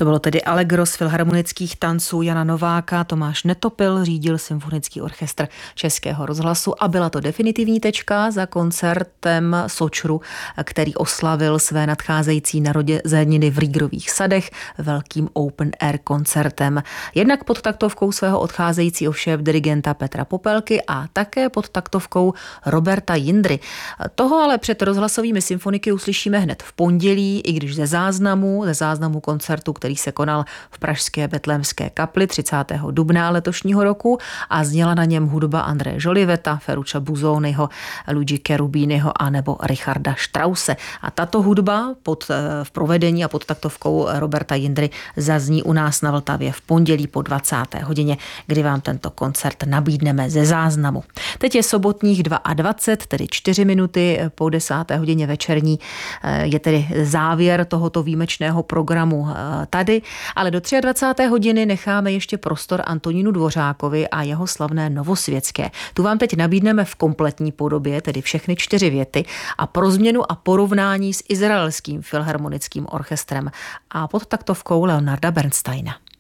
To bylo tedy Allegro z filharmonických tanců Jana Nováka. Tomáš Netopil řídil Symfonický orchestr Českého rozhlasu a byla to definitivní tečka za koncertem Sočru, který oslavil své nadcházející narozeniny v Rýgrových sadech velkým open air koncertem. Jednak pod taktovkou svého odcházejícího šéfdirigenta Petra Popelky a také pod taktovkou Roberta Jindry. Toho ale před rozhlasovými symfoniky uslyšíme hned v pondělí, i když ze záznamu koncertu, který se konal v pražské Betlémské kapli 30. dubna letošního roku a zněla na něm hudba Andreje Joliveta, Ferruccia Busoniho, Luigi Cherubiniho a nebo Richarda Strause. A tato hudba v provedení a pod taktovkou Roberta Jindry zazní u nás na Vltavě v pondělí po 20. hodině, kdy vám tento koncert nabídneme ze záznamu. Teď je sobotních 22, tedy 4 minuty po 10. hodině večerní. Je tedy závěr tohoto výjimečného programu tady, ale do 23. hodiny necháme ještě prostor Antonínu Dvořákovi a jeho slavné Novosvětské. Tu vám teď nabídneme v kompletní podobě, tedy všechny 4 věty a pro změnu a porovnání s izraelským filharmonickým orchestrem a pod taktovkou Leonarda Bernsteina.